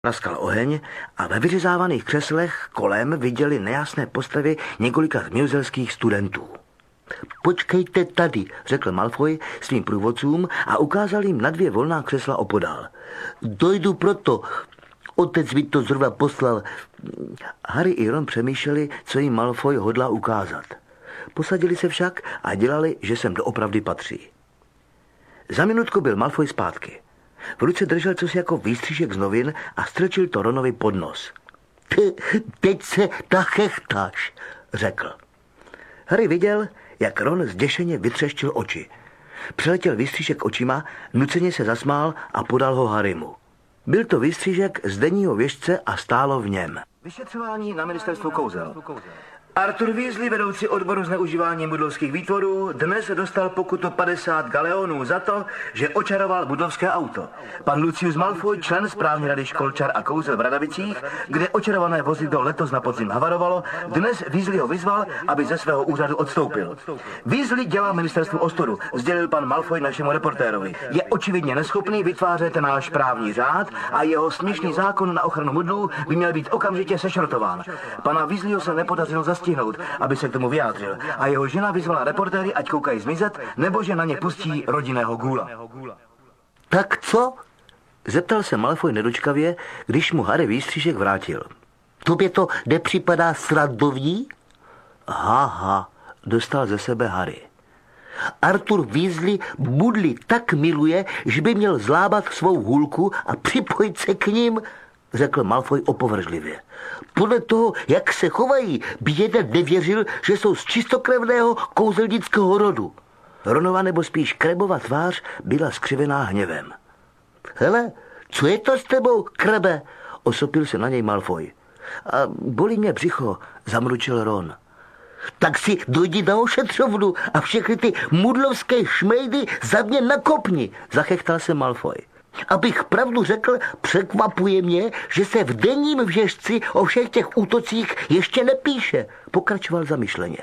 Praskal oheň a ve vyřezávaných křeslech kolem viděli nejasné postavy několika zmiuzelských studentů. Počkejte tady, řekl Malfoy svým průvodcům a ukázal jim na 2 volná křesla opodál. Dojdu proto. Otec mi to zrovna poslal. Harry i Ron přemýšleli, co jim Malfoy hodlá ukázat. Posadili se však a dělali, že sem doopravdy patří. Za minutku byl Malfoy zpátky. V ruce držel cosi jako výstřížek z novin a strčil to Ronovi pod nos. Teď se nachechtáš, řekl. Harry viděl, jak Ron zděšeně vytřeštil oči. Přeletěl výstřížek očima, nuceně se zasmál a podal ho Harrymu. Byl to výstřížek z denního věžce a stálo v něm. Vyšetřování na ministerstvu kouzel. Arthur Weasley, vedoucí odboru zneužívání budovských výtvorů, dnes dostal pokutu 50 galeonů za to, že očaroval budovské auto. Pan Lucius Malfoy, člen správní rady škol čar a kouzel v Radavicích, kde očarované vozidlo letos na podzim havarovalo, dnes Weasley ho vyzval, aby ze svého úřadu odstoupil. Weasley dělá ministerstvu ostudu, sdělil pan Malfoy našemu reportérovi. Je očividně neschopný vytvářet náš právní řád a jeho směšný zákon na ochranu mudlů by měl být okamžitě sešrotován. Pana Weasleyho se nepodařilo zastihnout, aby se k tomu vyjádřil, a jeho žena vyzvala reportéry, ať koukají zmizet, nebo že na ně pustí rodinného gůla. Tak co? Zeptal se Malfoy nedočkavě, když mu Harry výstřížek vrátil. Tobě to nepřipadá srandovní? Haha, dostal ze sebe Harry. Arthur Weasley mudly tak miluje, že by měl zlábat svou hůlku a připojit se k ním, řekl Malfoy opovržlivě. Podle toho, jak se chovají, by jeden nevěřil, že jsou z čistokrevného kouzelnického rodu. Ronova nebo spíš Krebova tvář byla skřivená hněvem. Hele, co je to s tebou, Krebe? Osopil se na něj Malfoy. A bolí mě břicho, zamručil Ron. Tak si dojdi na ošetřovnu a všechny ty mudlovské šmejdy za mě nakopni, zachechtal se Malfoy. Abych pravdu řekl, překvapuje mě, že se v denním věžci o všech těch útocích ještě nepíše, pokračoval zamyšleně.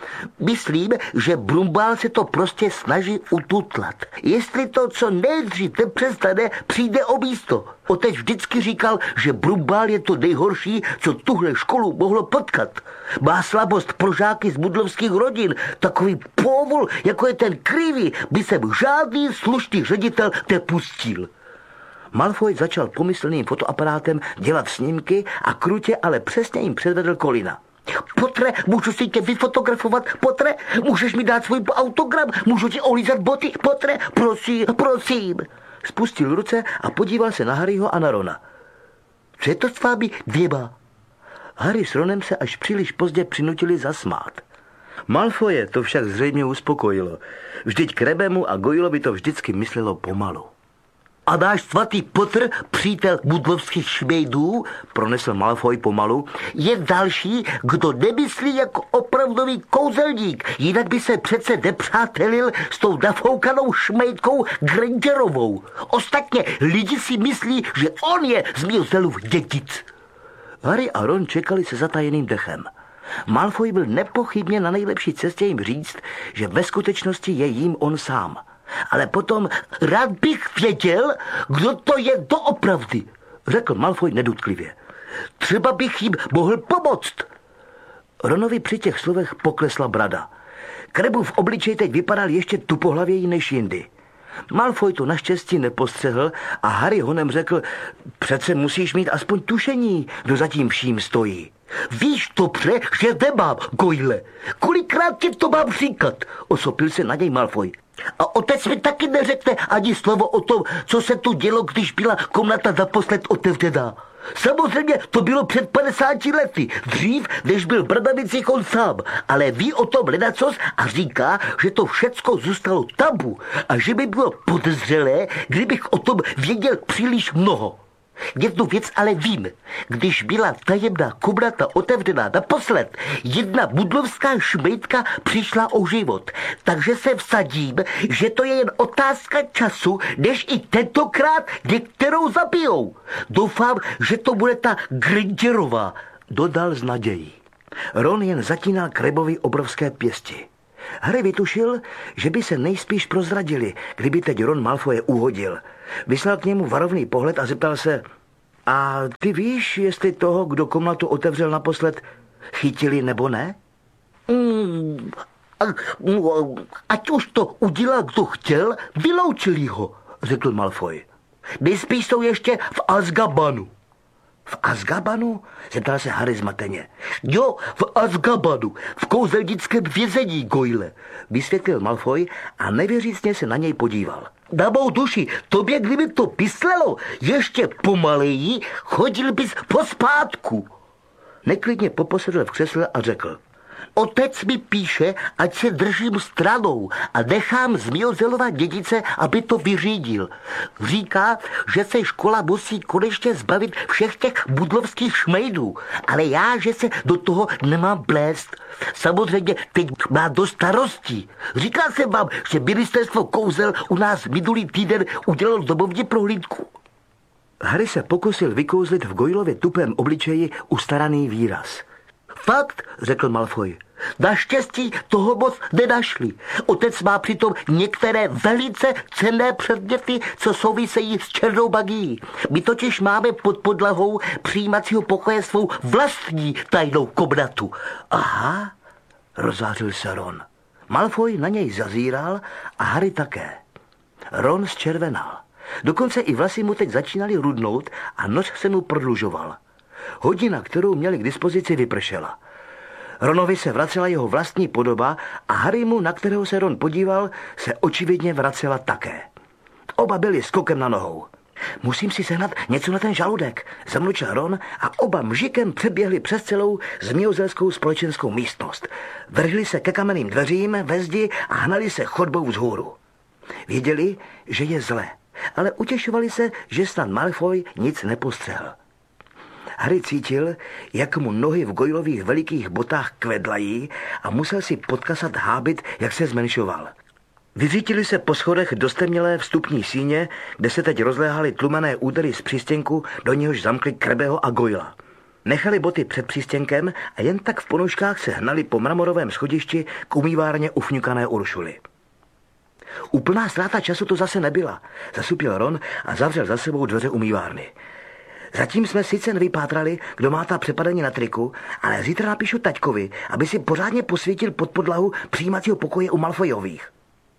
Myslím, že Brumbál se to prostě snaží ututlat. Jestli to co nejdřív nepřestane, přijde o místo. Otec vždycky říkal, že Brumbál je to nejhorší, co tuhle školu mohlo potkat. Má slabost pro žáky z mudlovských rodin. Takový póvol, jako je ten Krivý, by se žádný slušný ředitel nepustil. Malfoy začal pomyslným fotoaparátem dělat snímky a krutě, ale přesně jim předvedl Colina. Potre, můžu si tě vyfotografovat? Potre, můžeš mi dát svůj autogram? Můžu ti olízat boty? Potre, prosím, prosím. Spustil ruce a podíval se na Harryho a na Rona. Co je to s vámi dvěma? Harry s Ronem se až příliš pozdě přinutili zasmát. Malfoye to však zřejmě uspokojilo. Vždyť Krebemu a Goylovi to vždycky myslelo pomalu. A náš svatý Potter, přítel mudlovských šmejdů, pronesl Malfoy pomalu, je další, kdo nemyslí jako opravdový kouzelník, jinak by se přece nepřátelil s tou nafoukanou šmejdkou Grangerovou. Ostatně lidi si myslí, že on je Zmiuzelův dědic. Harry a Ron čekali se zatajeným dechem. Malfoy byl nepochybně na nejlepší cestě jim říct, že ve skutečnosti je jím on sám. Ale potom rád bych věděl, kdo to je doopravdy, řekl Malfoy nedutklivě. Třeba bych jim mohl pomoct. Ronovi při těch slovech poklesla brada. Krebův obličej teď vypadal ještě tupohlavěji než jindy. Malfoy to naštěstí nepostřehl a Harry honem řekl, přece musíš mít aspoň tušení, kdo za tím vším stojí. Víš dobře, že nemám, Goyle. Kolikrát ti to mám říkat? Osopil se na něj Malfoy. A otec mi taky neřekne ani slovo o tom, co se tu dělo, když byla komnata naposled otevřená. Samozřejmě to bylo před 50 lety, dřív, než byl v Bradavicích on sám, ale ví o tom ledacos a říká, že to všecko zůstalo tabu a že by bylo podezřelé, kdybych o tom věděl příliš mnoho. Jednu věc ale vím. Když byla tajemná komnata otevřená naposled, jedna mudlovská šmejdka přišla o život. Takže se vsadím, že to je jen otázka času, než i tentokrát některou zabijou. Doufám, že to bude ta Grangerová, dodal s nadějí. Ron jen zatínal Krebovi obrovské pěsti. Harry vytušil, že by se nejspíš prozradili, kdyby teď Ron Malfoye uhodil. Vyslal k němu varovný pohled a zeptal se, A ty víš, jestli toho, kdo komnatu otevřel naposled, chytili nebo ne? Ať už to udělal, kdo chtěl, vyloučili ho, řekl Malfoy. Nejspíš jsou ještě v Azkabanu. V Azkabanu? Zeptal se Harry zmateně. Jo, v Azkabanu, v kouzelnickém vězení, Goyle, vysvětlil Malfoy a nevěřícně se na něj podíval. Na mou duši, tobě kdyby to myslelo ještě pomaleji, chodil bys pospátku. Neklidně poposedl v křesle a řekl. Otec mi píše, ať se držím stranou a nechám Zmiozelova dědice, aby to vyřídil. Říká, že se škola musí konečně zbavit všech těch budlovských šmejdů, ale já, že se do toho nemám blést. Samozřejmě teď má dost starostí. Říkal jsem vám, že ministerstvo kouzel u nás minulý týden udělalo domovní prohlídku. Harry se pokusil vykouzlit v Goylově tupém obličeji ustaraný výraz. Fakt, řekl Malfoy. Naštěstí toho moc nenašli. Otec má přitom některé velice cenné předměty, co souvisejí s černou magií. My totiž máme pod podlahou přijímacího pokoje svou vlastní tajnou komnatu. Aha, rozzářil se Ron. Malfoy na něj zazíral a Harry také. Ron zčervenal. Dokonce i vlasy mu teď začínaly rudnout a noc se mu prodlužoval. Hodina, kterou měli k dispozici, vypršela. Ronovi se vracela jeho vlastní podoba a Harrymu, na kterého se Ron podíval, se očividně vracela také. Oba byli skokem na nohou. Musím si sehnat něco na ten žaludek, zamlučil Ron a oba mžikem přeběhli přes celou zmiozelskou společenskou místnost. Vrhli se ke kamenným dveřím ve zdi a hnali se chodbou vzhůru. Věděli, že je zle, ale utěšovali se, že snad Malfoy nic nepostřehl. Harry cítil, jak mu nohy v Goylových velikých botách kvedlají a musel si podkasat hábit, jak se zmenšoval. Vyřítili se po schodech do stemnělé vstupní síně, kde se teď rozléhaly tlumené údery z přístěnku, do něhož zamkli Krbeho a Goyla. Nechali boty před přístěnkem a jen tak v ponožkách se hnali po mramorovém schodišti k umývárně ufňukané Uršuly. Úplná ztráta času to zase nebyla, zasupil Ron a zavřel za sebou dveře umývárny. Zatím jsme sice nevypátrali, kdo má ta přepadení na triku, ale zítra napíšu taťkovi, aby si pořádně posvítil pod podlahu přijímacího pokoje u Malfoyových.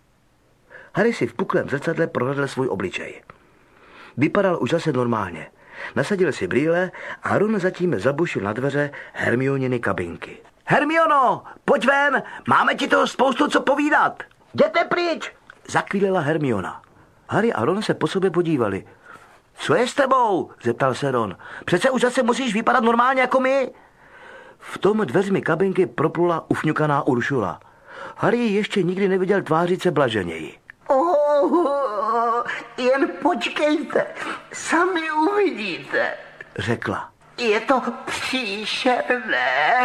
Harry si v puklém zrcadle prohlédl svůj obličej. Vypadal už zase normálně. Nasadil si brýle a Ron zatím zabušil na dveře Hermioniny kabinky. Hermiono, pojď ven, máme ti toho spoustu co povídat. Jděte pryč, zakvílela Hermiona. Harry a Ron se po sobě podívali. Co je s tebou? Zeptal se Ron. Přece už zase musíš vypadat normálně jako my. V tom dveřmi kabinky proplula ufňukaná Uršula. Harry ještě nikdy neviděl tvářit se blaženěji. Jen počkejte, sami uvidíte, řekla. Je to příšerné.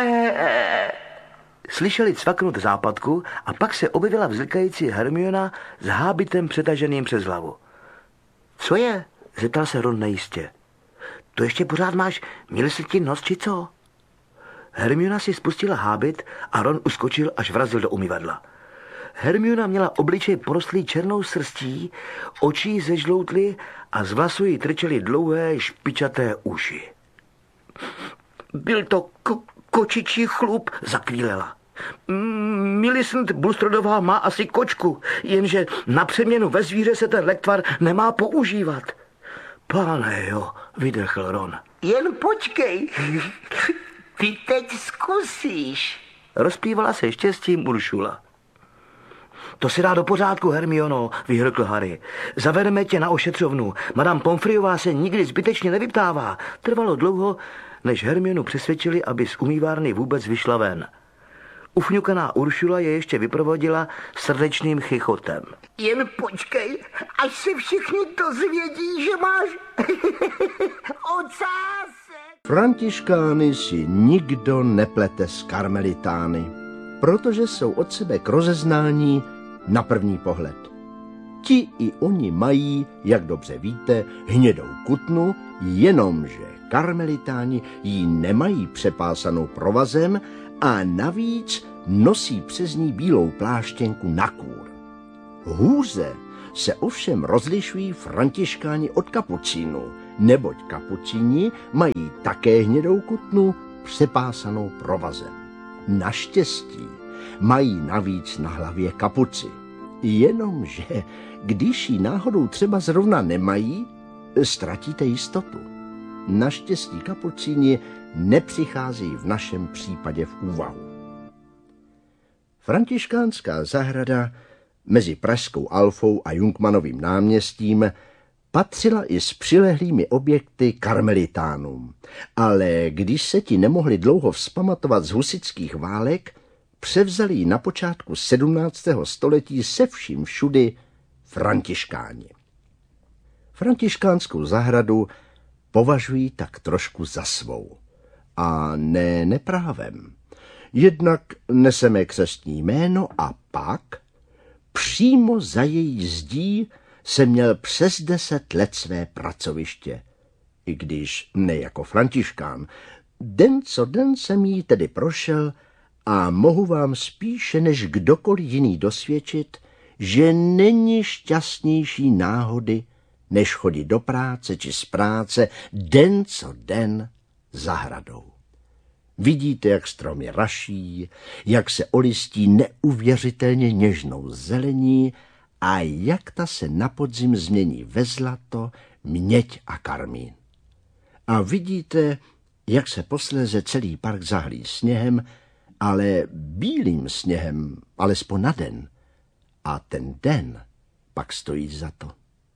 Slyšeli cvaknout západku a pak se objevila vzlikající Hermiona s hábitem přetaženým přes hlavu. Co je? Zeptal se Ron nejistě. To ještě pořád máš, měli se ti nos, či co? Hermiona si spustila hábit a Ron uskočil, až vrazil do umyvadla. Hermiona měla obličej porostlý černou srstí, oči zežloutly a z vlasů jí trčely dlouhé špičaté uši. Byl to kočičí chlup, zakvílela. Millicent Bulstrodová má asi kočku, jenže na přeměnu ve zvíře se ten lektvar nemá používat. Pane jo, vydechl Ron. Jen počkej, ty teď zkusíš. Rozplývala se štěstím Uršula. To si dá do pořádku, Hermiono, vyhrkl Harry. Zavedeme tě na ošetřovnu. Madame Pomfreyová se nikdy zbytečně nevyptává. Trvalo dlouho, než Hermionu přesvědčili, aby z umývárny vůbec vyšla ven. Ufňukaná Uršula je ještě vyprovodila srdečným chichotem. Jen počkej, až se všichni dozvědí, že máš ocásek. Františkány si nikdo neplete s karmelitány, protože jsou od sebe k rozeznání na první pohled. Ti i oni mají, jak dobře víte, hnědou kutnu, jenomže karmelitáni ji nemají přepásanou provazem a navíc nosí přes ní bílou pláštěnku na kůr. Hůře se ovšem rozlišují františkáni od kapucínů, neboť kapucíni mají také hnědou kutnu přepásanou provazem. Naštěstí mají navíc na hlavě kapuci. Jenomže, když ji náhodou třeba zrovna nemají, ztratíte jistotu. Naštěstí kapucíni nepřicházejí v našem případě v úvahu. Františkánská zahrada mezi Pražskou Alfou a Jungmannovým náměstím patřila i s přilehlými objekty karmelitánům, ale když se ti nemohli dlouho vzpamatovat z husitských válek, převzali ji na počátku 17. století se vším všudy františkáni. Františkánskou zahradu považují tak trošku za svou. A ne neprávem. Jednak neseme křestní jméno a pak přímo za její zdí jsem měl přes 10 let své pracoviště. I když ne jako františkán. Den co den jsem jí tedy prošel a mohu vám spíše než kdokoliv jiný dosvědčit, že není šťastnější náhody, než chodit do práce či z práce den co den zahradou. Vidíte, jak stromy raší, jak se olistí neuvěřitelně něžnou zelení a jak ta se na podzim změní ve zlato, měď a karmín. A vidíte, jak se posléze celý park zahlí sněhem, ale bílým sněhem, alespoň na den. A ten den pak stojí za to.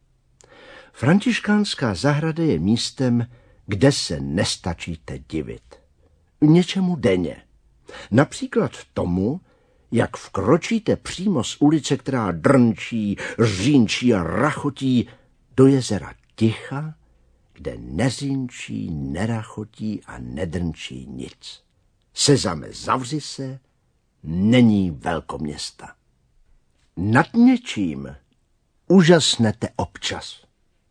Františkánská zahrada je místem, kde se nestačíte divit. Něčemu denně. Například tomu, jak vkročíte přímo z ulice, která drnčí, řínčí a rachotí, do jezera ticha, kde neřínčí, nerachotí a nedrnčí nic. Sezame, zavři se, není velkoměsta. Nad něčím úžasnete občas.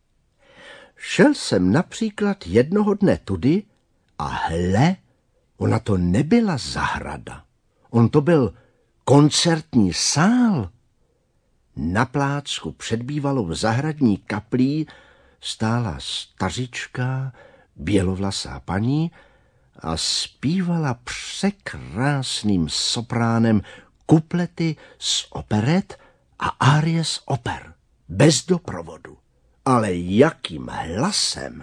Šel jsem například jednoho dne tudy a hle, ona to nebyla zahrada. On to byl koncertní sál. Na plácku před bývalou zahradní kaplí stála stařička, bělovlasá paní a zpívala překrásným sopránem kuplety z operet a árie z oper, bez doprovodu. Ale jakým hlasem!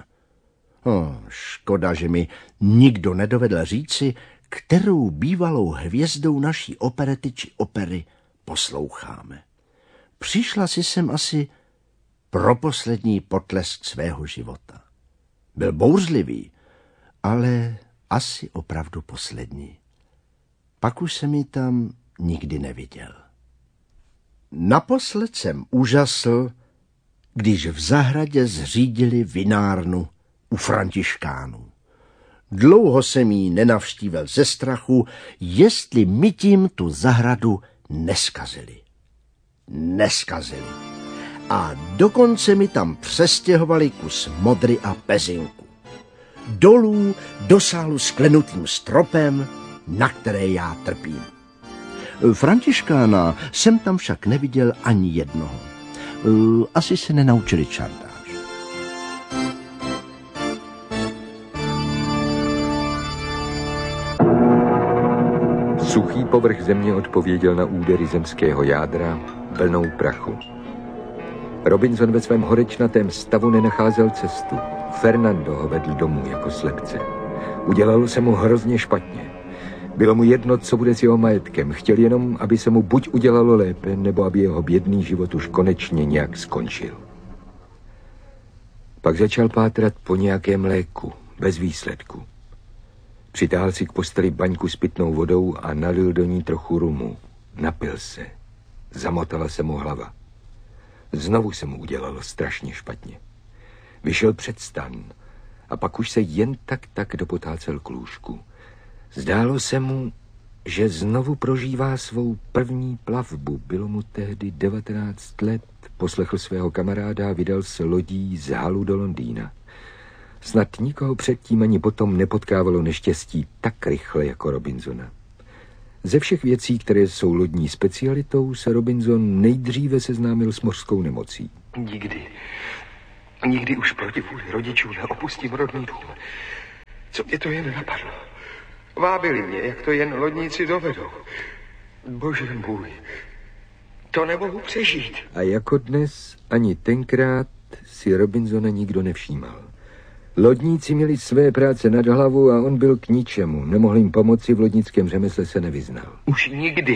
Škoda, že mi nikdo nedovedl říci, kterou bývalou hvězdou naší operety či opery posloucháme. Přišla si sem asi pro poslední potlesk svého života. Byl bouřlivý, ale asi opravdu poslední. Pak už jsem ji tam nikdy neviděl. Naposled jsem úžasl, když v zahradě zřídili vinárnu u františkánů. Dlouho jsem jí nenavštívil ze strachu, jestli my tím tu zahradu neskazili. Neskazili. A dokonce mi tam přestěhovali kus modry a pezinku. Dolů do sálu s klenutým stropem, na které já trpím. Františkána jsem tam však neviděl ani jednoho. Asi se nenaučili čardáš. Suchý povrch země odpověděl na údery zemského jádra vlnou prachu. Robinson ve svém horečnatém stavu nenacházel cestu. Fernando ho vedl domů jako slepce. Udělalo se mu hrozně špatně. Bylo mu jedno, co bude s jeho majetkem. Chtěl jenom, aby se mu buď udělalo lépe, nebo aby jeho bědný život už konečně nějak skončil. Pak začal pátrat po nějakém léku, bez výsledku. Přitáhl si k posteli baňku s pitnou vodou a nalil do ní trochu rumu. Napil se. Zamotala se mu hlava. Znovu se mu udělalo strašně špatně. Vyšel před stan a pak už se jen tak dopotácel k lůžku. Zdálo se mu, že znovu prožívá svou první plavbu. Bylo mu tehdy 19 let. Poslechl svého kamaráda a vydal se lodí z Halu do Londýna. Snad nikoho předtím ani potom nepotkávalo neštěstí tak rychle jako Robinsona. Ze všech věcí, které jsou lodní specialitou, se Robinson nejdříve seznámil s mořskou nemocí. Nikdy. Nikdy už proti vůli rodičů neopustím rodný dům. Co mě to jen napadlo. Vábili mě, jak to jen lodníci dovedou. Bože můj, to nemohu přežít. A jako dnes, ani tenkrát si Robinsona nikdo nevšímal. Lodníci měli své práce nad hlavu a on byl k ničemu. Nemohl jim pomoci, v lodnickém řemesle se nevyznal. Už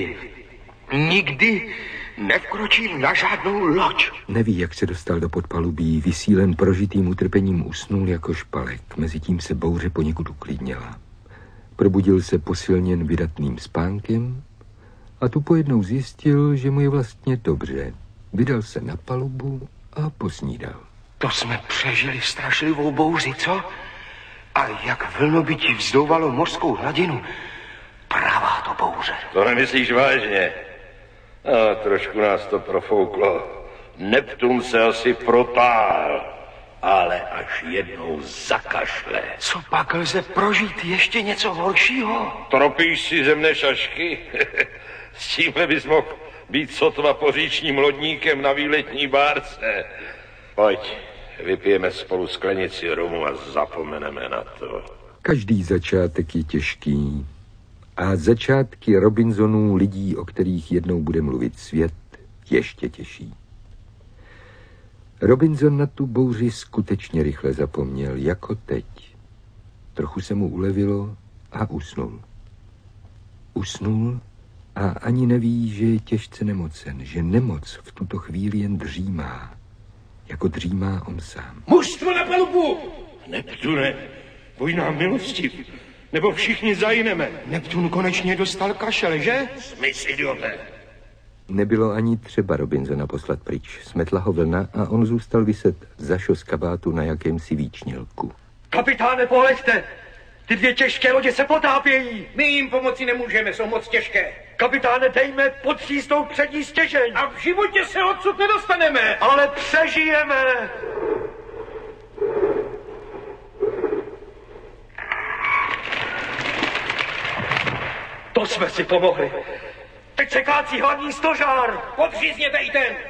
nikdy nevkročím na žádnou loď. Neví, jak se dostal do podpalubí, vysílen prožitým utrpením usnul jako špalek. Mezitím se bouře poněkud uklidněla. Probudil se posilněn vydatným spánkem a tu pojednou zjistil, že mu je vlastně dobře. Vydal se na palubu a posnídal. To jsme přežili strašlivou bouři, co? A jak vlnobytí vzdouvalo mořskou hladinu. Pravá to bouře. To nemyslíš vážně? A trošku nás to profouklo. Neptun se asi propál, ale až jednou zakašle. Co pak lze prožít ještě něco horšího? Tropíš si zemné šašky? S tímhle bys mohl být sotva poříčním lodníkem na výletní bárce. Pojď, vypijeme spolu sklenici rumu a zapomeneme na to. Každý začátek je těžký. A začátky Robinsonů, lidí, o kterých jednou bude mluvit svět, ještě těžší. Robinson na tu bouři skutečně rychle zapomněl, jako teď. Trochu se mu ulevilo a usnul. Usnul a ani neví, že je těžce nemocen, že nemoc v tuto chvíli jen dřímá, jako dřímá on sám. Mužstvo na palubu! Neptune, buď nám milostiv, nebo všichni zajneme. Neptun konečně dostal kašel, že? Smysl, idiote. Nebylo ani třeba Robinsona poslat pryč. Smetla ho vlna a on zůstal viset za šos kabátu na jakémsi výčnělku. Kapitáne, pohleďte! Ty dvě těžké lodě se potápějí! My jim pomoci nemůžeme, jsou moc těžké. Kapitáne, dejme pod přístou přední stěžeň! A v životě se odsud nedostaneme! Ale přežijeme! To jsme si pomohli. Teď se kácí hlavní stožár. Podřízněte i ten.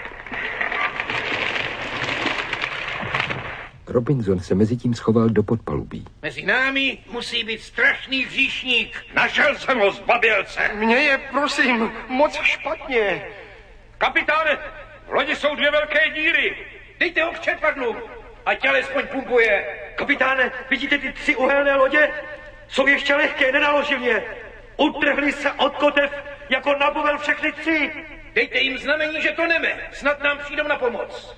Robinson se mezitím schoval do podpalubí. Mezi námi musí být strašný hříšník. Našel jsem ho, zbabělce. Mně je, prosím, moc špatně. Kapitáne, v lodi jsou dvě velké díry. Dejte ho k čerpadlu, ať alespoň pumpuje. Kapitáne, vidíte ty 3 uhelné lodě? Jsou ještě lehké, nenaložil je. Utrhli se od kotev, jako nabuvel všechny 3. Dejte jim znamení, že to neme. Snad nám přijdou na pomoc.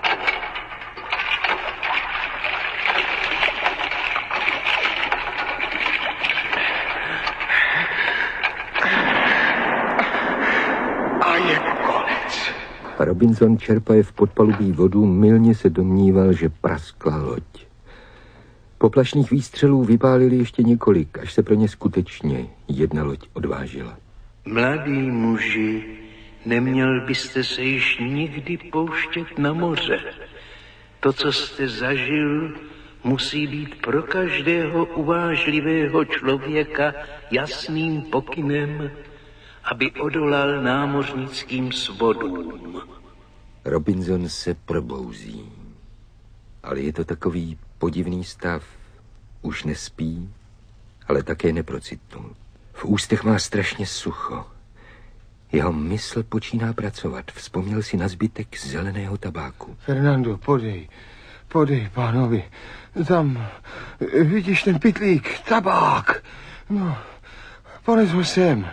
A je konec. Robinson čerpaje v podpalubí vodu, mylně se domníval, že praskla loď. Poplašných výstřelů vypálili ještě několik, až se pro ně skutečně jedna loď odvážila. Mladý muži, neměl byste se již nikdy pouštět na moře. To, co jste zažil, musí být pro každého uvážlivého člověka jasným pokynem, aby odolal námořnickým svodům. Robinson se probouzí. Ale je to takový podivný stav. Už nespí, ale také neprocitnul. V ústech má strašně sucho. Jeho mysl počíná pracovat. Vzpomněl si na zbytek zeleného tabáku. Fernando, podej pánovi. Tam, vidíš ten pytlík, tabák. No, pones ho sem.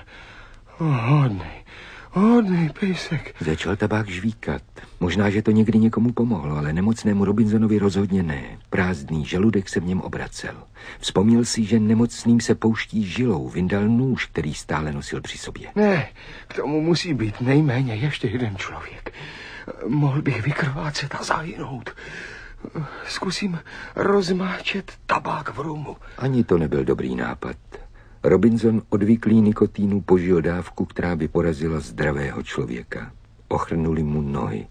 Hodný pejsek. Začal tabák žvíkat. Možná, že to někdy někomu pomohlo, ale nemocnému Robinsonovi rozhodně ne. Prázdný žaludek se v něm obracel. Vzpomněl si, že nemocným se pouští žilou. Vyndal nůž, který stále nosil při sobě. Ne, k tomu musí být nejméně ještě jeden člověk. Mohl bych vykrvácet a zahynout. Zkusím rozmáčet tabák v rumu. Ani to nebyl dobrý nápad. Robinson odvyklý nikotínu požil dávku, která by porazila zdravého člověka. Ochrnuli mu nohy.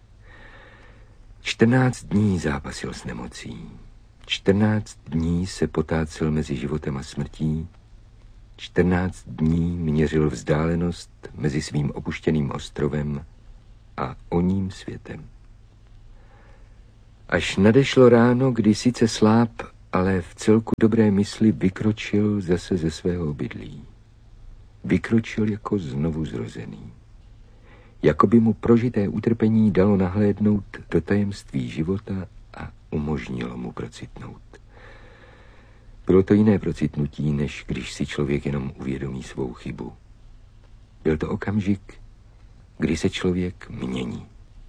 14 dní zápasil s nemocí. 14 dní se potácel mezi životem a smrtí. 14 dní měřil vzdálenost mezi svým opuštěným ostrovem a oním světem. Až nadešlo ráno, kdy sice sláb, ale v celku dobré mysli vykročil zase ze svého obydlí. Vykročil jako znovu zrozený. Jako by mu prožité utrpení dalo nahlédnout do tajemství života a umožnilo mu procitnout. Bylo to jiné procitnutí, než když si člověk jenom uvědomí svou chybu. Byl to okamžik, kdy se člověk mění.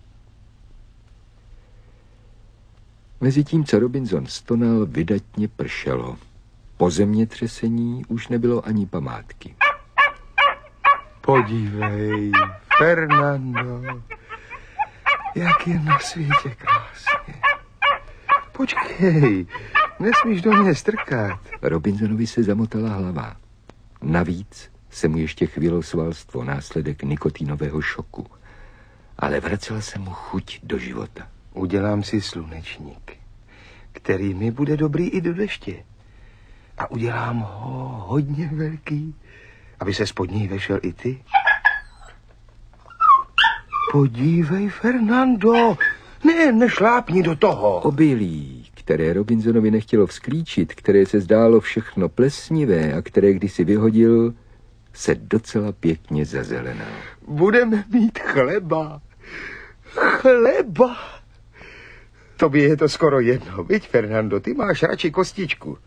Mezitím, co Robinson stonal, vydatně pršelo. Po zemětřesení už nebylo ani památky. Podívej, Fernando, jak je na světě krásně. Počkej, nesmíš do mě strkat. Robinsonovi se zamotala hlava. Navíc se mu ještě chvělo svalstvo, následek nikotinového šoku. Ale vracela se mu chuť do života. Udělám si slunečník, který mi bude dobrý i do deště. A udělám ho hodně velký, aby se spod něj vešel i ty. Podívej, Fernando, nešlápni do toho. Obilí, které Robinsonovi nechtělo vzklíčit, které se zdálo všechno plesnivé a které kdysi vyhodil, se docela pěkně zazelenal. Budeme mít chleba. Chleba. Tobě je to skoro jedno, viď, Fernando, ty máš radši kostičku.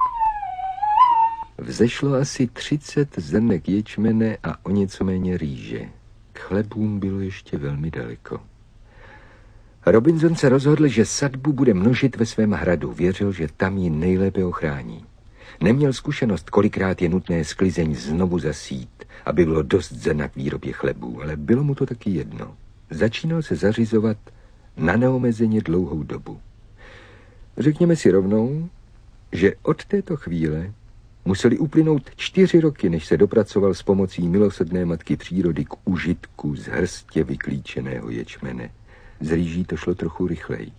Vzešlo asi 30 zrnek ječmene a o něco méně rýže. K chlebům bylo ještě velmi daleko. Robinson se rozhodl, že sadbu bude množit ve svém hradu. Věřil, že tam ji nejlépe ochrání. Neměl zkušenost, kolikrát je nutné sklizeň znovu zasít, aby bylo dost zrna k výrobě chlebů, ale bylo mu to taky jedno. Začínal se zařizovat na neomezeně dlouhou dobu. Řekněme si rovnou, že od této chvíle museli uplynout 4 roky, než se dopracoval s pomocí milosrdné matky přírody k užitku z hrstě vyklíčeného ječmene. Z rýží to šlo trochu rychleji.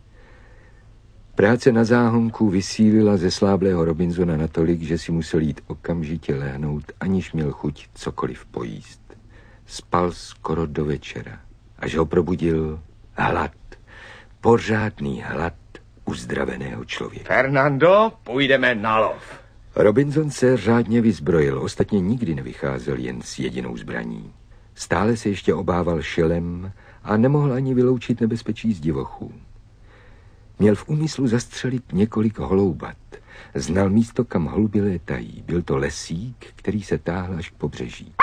Práce na záhonku vysílila zesláblého Robinsona natolik, že si musel jít okamžitě lehnout, aniž měl chuť cokoliv pojíst. Spal skoro do večera, až ho probudil hlad. Pořádný hlad uzdraveného člověka. Fernando, půjdeme na lov. Robinson se řádně vyzbrojil, ostatně nikdy nevycházel jen s jedinou zbraní. Stále se ještě obával šelem a nemohl ani vyloučit nebezpečí z divochů. Měl v úmyslu zastřelit několik holoubat. Znal místo, kam holuby létají. Byl to lesík, který se táhl až k pobřeží.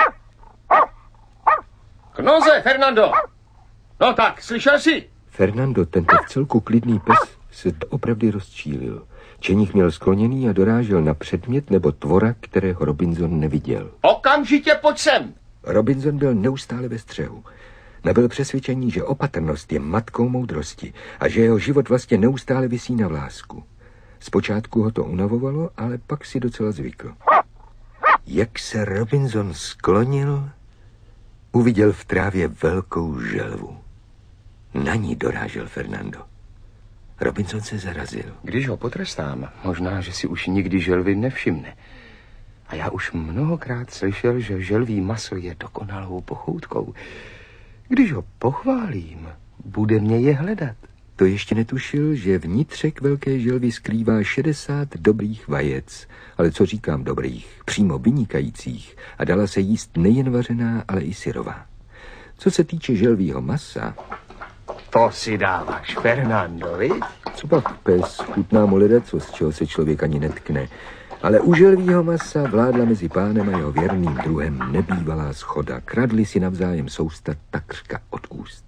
K noze, Fernando! No tak, slyšel jsi? Fernando, tento vcelku klidný pes, se opravdu rozčílil. Čeník měl skloněný a dorážel na předmět nebo tvora, kterého Robinson neviděl. Okamžitě pojď sem! Robinson byl neustále ve střehu. Nabyl přesvědčení, že opatrnost je matkou moudrosti a že jeho život vlastně neustále visí na vlásku. Zpočátku ho to unavovalo, ale pak si docela zvykl. Jak se Robinson sklonil, uviděl v trávě velkou želvu. Na ní dorážel Fernando. Robinson se zarazil. Když ho potrestám, možná, že si už nikdy želvy nevšimne. A já už mnohokrát slyšel, že želví maso je dokonalou pochoutkou. Když ho pochválím, bude mě je hledat. To ještě netušil, že vnitřek velké želvy skrývá 60 dobrých vajec, ale co říkám dobrých, přímo vynikajících, a dala se jíst nejen vařená, ale i syrová. Co se týče želvího masa... To si dáváš, Fernando, viď? Co pak pes, chutná mu ledaco, z čeho se člověk ani netkne. Ale u želvího masa vládla mezi pánem a jeho věrným druhem nebývalá shoda. Kradli si navzájem sousta takřka od úst.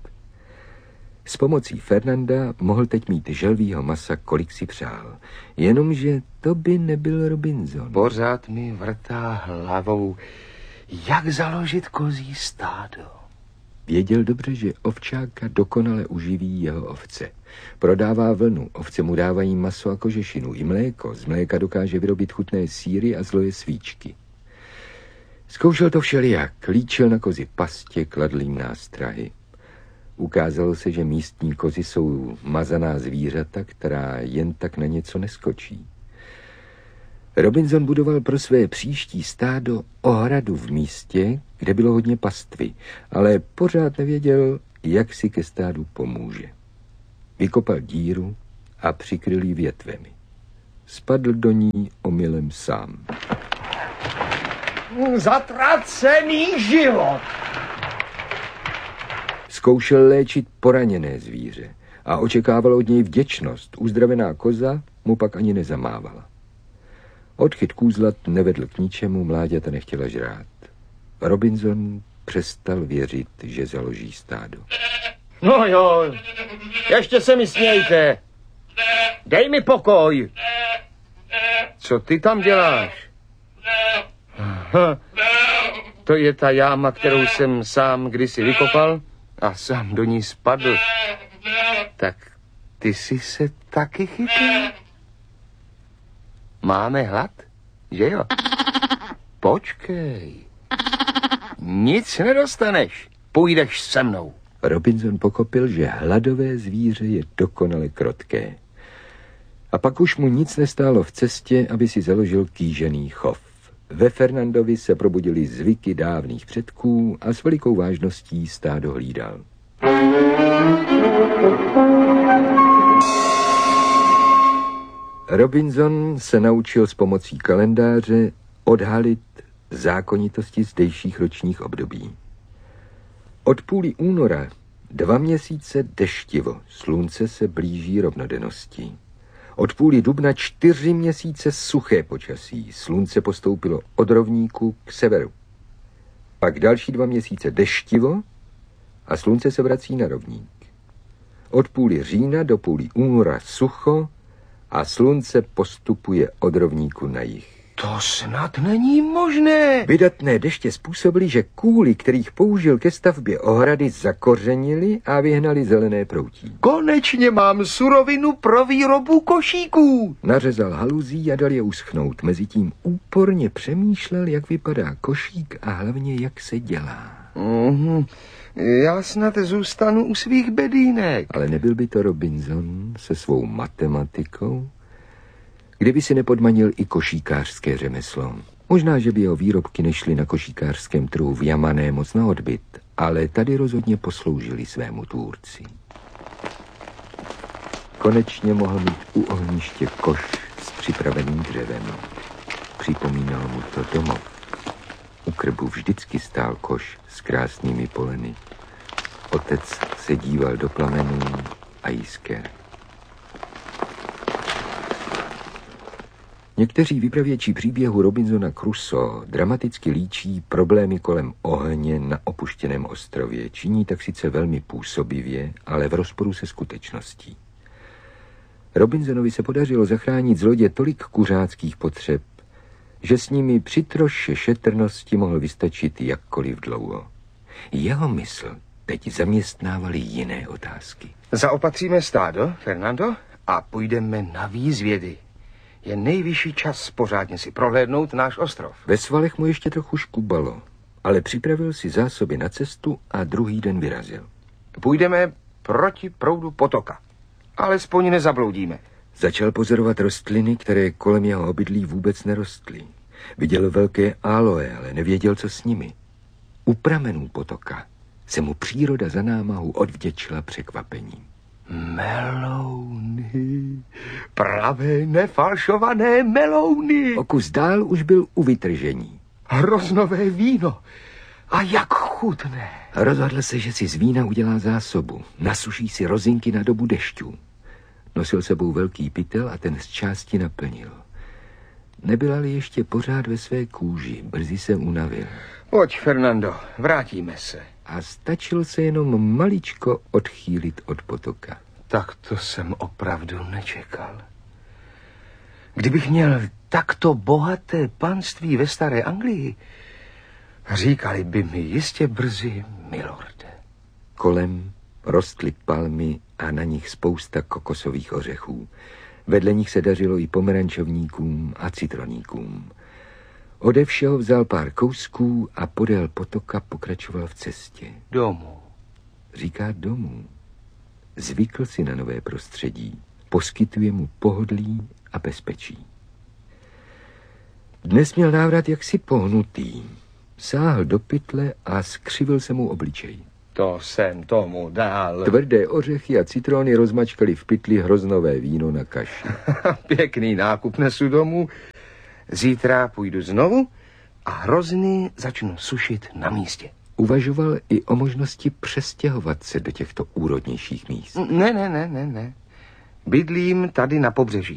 S pomocí Fernanda mohl teď mít želvího masa, kolik si přál. Jenomže to by nebyl Robinson. Pořád mi vrtá hlavou, jak založit kozí stádo. Věděl dobře, že ovčáka dokonale uživí jeho ovce. Prodává vlnu, ovce mu dávají maso a kožešinu i mléko. Z mléka dokáže vyrobit chutné sýry a zloje svíčky. Zkoušel to všelijak, líčil na kozi pastě, kladl jim nástrahy. Ukázalo se, že místní kozy jsou mazaná zvířata, která jen tak na něco neskočí. Robinson budoval pro své příští stádo ohradu v místě, kde bylo hodně pastvy, ale pořád nevěděl, jak si ke stádu pomůže. Vykopal díru a přikryl ji větvemi. Spadl do ní omylem sám. Zatracený život! Zkoušel léčit poraněné zvíře a očekával od něj vděčnost. Uzdravená koza mu pak ani nezamávala. Odchyt kůzlat nevedl k ničemu, mláďata nechtěla žrát. Robinson přestal věřit, že založí stádo. No jo, ještě se mi smějte. Dej mi pokoj. Co ty tam děláš? Aha, to je ta jáma, kterou jsem sám kdysi vykopal a sám do ní spadl. Tak ty jsi se taky chytil? Máme hlad, že jo? Počkej. Nic nedostaneš. Půjdeš se mnou. Robinson pochopil, že hladové zvíře je dokonale krotké. A pak už mu nic nestálo v cestě, aby si založil kýžený chov. Ve Fernandovi se probudily zvyky dávných předků a s velikou vážností stádo hlídal. Robinson se naučil s pomocí kalendáře odhalit zákonitosti zdejších ročních období. Od půli února 2 měsíce deštivo, slunce se blíží rovnodennosti. Od půli dubna 4 měsíce suché počasí, slunce postoupilo od rovníku k severu. Pak další 2 měsíce deštivo a slunce se vrací na rovník. Od půli října do půli února sucho a slunce postupuje od rovníku na jih. To snad není možné. Vydatné deště způsobily, že kůly, kterých použil ke stavbě ohrady, zakořenily a vyhnali zelené proutí. Konečně mám surovinu pro výrobu košíků. Nařezal haluzí a dal je uschnout. Mezitím úporně přemýšlel, jak vypadá košík a hlavně, jak se dělá. Já snad zůstanu u svých bedínek. Ale nebyl by to Robinson se svou matematikou, kdyby si nepodmanil i košíkářské řemeslo. Možná, že by jeho výrobky nešly na košíkářském trhu v Yamané moc na odbyt, ale tady rozhodně posloužili svému tvůrci. Konečně mohl mít u ohniště koš s připraveným dřevem. Připomínal mu to domov. U krbu vždycky stál koš s krásnými poleny. Otec se díval do plamenů a jisker. Někteří vypravěči příběhu Robinsona Crusoe dramaticky líčí problémy kolem ohně na opuštěném ostrově. Činí tak sice velmi působivě, ale v rozporu se skutečností. Robinsonovi se podařilo zachránit z lodě tolik kuřáckých potřeb, že s nimi při troše šetrnosti mohl vystačit jakkoliv dlouho. Jeho mysl teď zaměstnávaly jiné otázky. Zaopatříme stádo, Fernando, a půjdeme na výzvědy. Je nejvyšší čas pořádně si prohlédnout náš ostrov. Ve svalech mu ještě trochu škubalo, ale připravil si zásoby na cestu a druhý den vyrazil. Půjdeme proti proudu potoka. Alespoň nezabloudíme. Začal pozorovat rostliny, které kolem jeho obydlí vůbec nerostly. Viděl velké aloe, ale nevěděl, co s nimi. U pramenů potoka se mu příroda za námahu odvděčila překvapením. Melouny. Pravé nefalšované melouny. O kus dál už byl u vytržení. Hroznové víno. A jak chutné. Rozhodl se, že si z vína udělá zásobu. Nasuší si rozinky na dobu dešťů. Nosil sebou velký pytel a ten z části naplnil. Nebyl-li ještě pořád ve své kůži, brzy se unavil. Pojď, Fernando, vrátíme se. A stačil se jenom maličko odchýlit od potoka. Tak to jsem opravdu nečekal. Kdybych měl takto bohaté panství ve staré Anglii, říkali by mi jistě brzy milorde. Kolem rostly palmy a na nich spousta kokosových ořechů. Vedle nich se dařilo i pomerančovníkům a citroníkům. Ode všeho vzal pár kousků a podél potoka pokračoval v cestě. Domů. Říká domů. Zvykl si na nové prostředí. Poskytuje mu pohodlí a bezpečí. Dnes měl návrat jaksi pohnutý. Sáhl do pytle a skřivil se mu obličej. To jsem tomu dal. Tvrdé ořechy a citrony rozmačkali v pytli hroznové víno na kaši. Pěkný nákup nesu domů. Zítra půjdu znovu a hrozny začnu sušit na místě. Uvažoval i o možnosti přestěhovat se do těchto úrodnějších míst. Ne. Bydlím tady na pobřeží.